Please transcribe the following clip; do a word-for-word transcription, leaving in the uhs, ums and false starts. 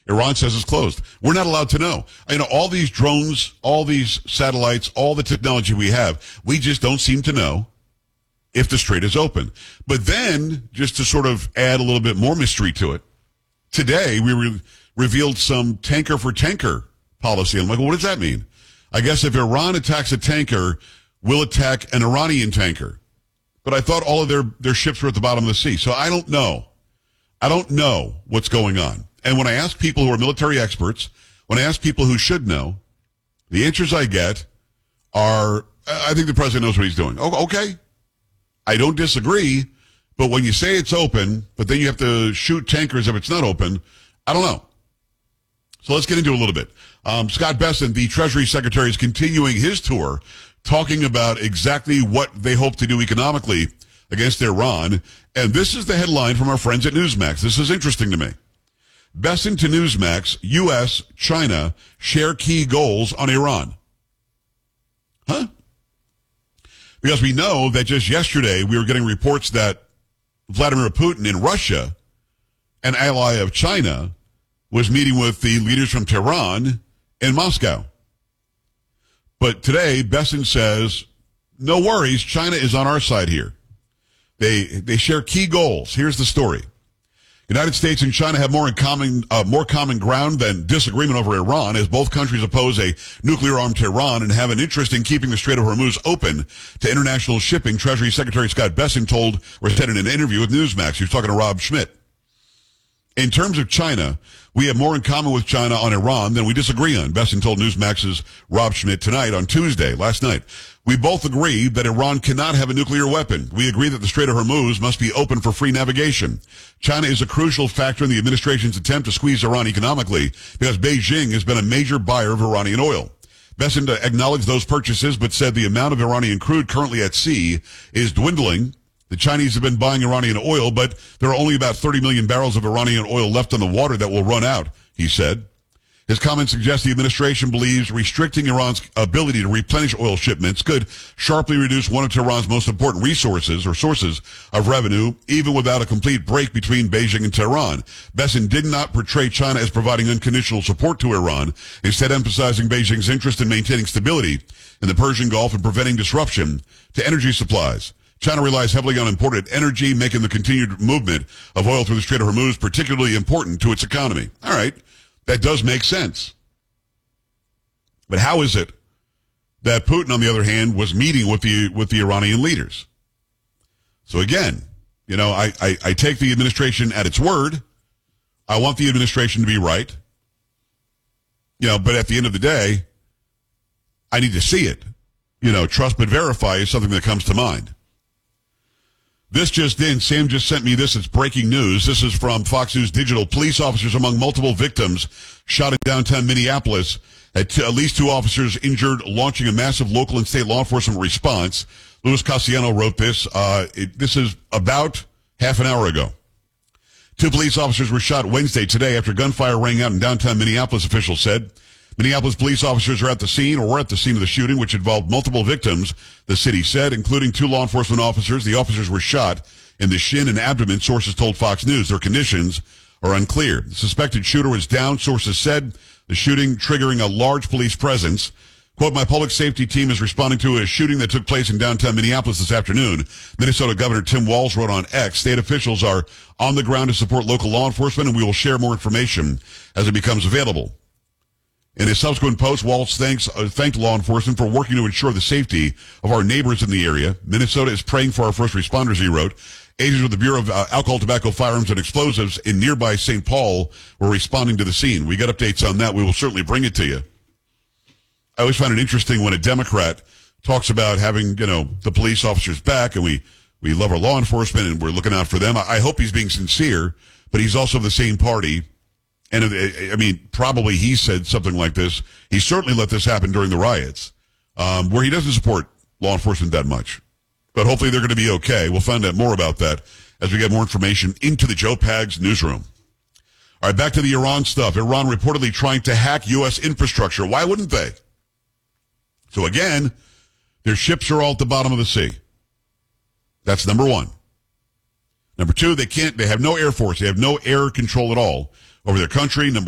Iran says it's closed. We're not allowed to know. You know, all these drones, all these satellites, all the technology we have, we just don't seem to know if the strait is open. But then, just to sort of add a little bit more mystery to it, today we re- revealed some tanker for tanker policy. I'm like, well, what does that mean? I guess if Iran attacks a tanker, we'll attack an Iranian tanker. But I thought all of their, their ships were at the bottom of the sea. So I don't know. I don't know what's going on. And when I ask people who are military experts, when I ask people who should know, the answers I get are, I think the president knows what he's doing. Oh, okay. I don't disagree. But when you say it's open, but then you have to shoot tankers if it's not open, I don't know. So let's get into it a little bit. Um, Scott Bessent, the Treasury Secretary, is continuing his tour, talking about exactly what they hope to do economically against Iran. And this is the headline from our friends at Newsmax. This is interesting to me. Bessent to Newsmax, U S, China share key goals on Iran. Huh? Because we know that just yesterday we were getting reports that Vladimir Putin in Russia, an ally of China, was meeting with the leaders from Tehran in Moscow. But today, Bessent says, no worries, China is on our side here. They they share key goals. Here's the story. United States and China have more in common, uh, more common ground than disagreement over Iran, as both countries oppose a nuclear-armed Tehran and have an interest in keeping the Strait of Hormuz open to international shipping. Treasury Secretary Scott Bessent told, or said in an interview with Newsmax, he was talking to Rob Schmidt. In terms of China, we have more in common with China on Iran than we disagree on, Bessent told Newsmax's Rob Schmidt tonight on Tuesday, last night. We both agree that Iran cannot have a nuclear weapon. We agree that the Strait of Hormuz must be open for free navigation. China is a crucial factor in the administration's attempt to squeeze Iran economically because Beijing has been a major buyer of Iranian oil. Bessent acknowledged those purchases but said the amount of Iranian crude currently at sea is dwindling. The Chinese have been buying Iranian oil, but there are only about thirty million barrels of Iranian oil left on the water that will run out, he said. His comments suggest the administration believes restricting Iran's ability to replenish oil shipments could sharply reduce one of Tehran's most important resources or sources of revenue, even without a complete break between Beijing and Tehran. Bessent did not portray China as providing unconditional support to Iran, instead emphasizing Beijing's interest in maintaining stability in the Persian Gulf and preventing disruption to energy supplies. China relies heavily on imported energy, making the continued movement of oil through the Strait of Hormuz particularly important to its economy. All right. That does make sense. But how is it that Putin, on the other hand, was meeting with the with the Iranian leaders? So again, you know, I, I, I take the administration at its word. I want the administration to be right. You know, but at the end of the day, I need to see it. You know, trust but verify is something that comes to mind. This just in, Sam just sent me this. It's breaking news. This is from Fox News Digital. Police officers among multiple victims shot in downtown Minneapolis. At, t- at least two officers injured, launching a massive local and state law enforcement response. Louis Cassiano wrote this. Uh, it, this is about half an hour ago. Two police officers were shot Wednesday today after gunfire rang out in downtown Minneapolis, officials said. Minneapolis police officers are at the scene or were at the scene of the shooting, which involved multiple victims, the city said, including two law enforcement officers. The officers were shot in the shin and abdomen, sources told Fox News. Their conditions are unclear. The suspected shooter was down, sources said, the shooting triggering a large police presence. Quote, my public safety team is responding to a shooting that took place in downtown Minneapolis this afternoon. Minnesota Governor Tim Walz wrote on X, state officials are on the ground to support local law enforcement, and we will share more information as it becomes available. In his subsequent post, Walz thanks, uh, thanked law enforcement for working to ensure the safety of our neighbors in the area. Minnesota is praying for our first responders, he wrote. Agents with the Bureau of uh, Alcohol, Tobacco, Firearms, and Explosives in nearby Saint Paul were responding to the scene. We got updates on that. We will certainly bring it to you. I always find it interesting when a Democrat talks about having, you know, the police officers back, and we, we love our law enforcement and we're looking out for them. I, I hope he's being sincere, but he's also of the same party. And, I mean, probably he said something like this. He certainly let this happen during the riots, um, where he doesn't support law enforcement that much. But hopefully they're going to be okay. We'll find out more about that as we get more information into the Joe Pags newsroom. All right, back to the Iran stuff. Iran reportedly trying to hack U S infrastructure. Why wouldn't they? So again, their ships are all at the bottom of the sea. That's number one. Number two, they can't, they have no air force. They have no air control at all over their country. Number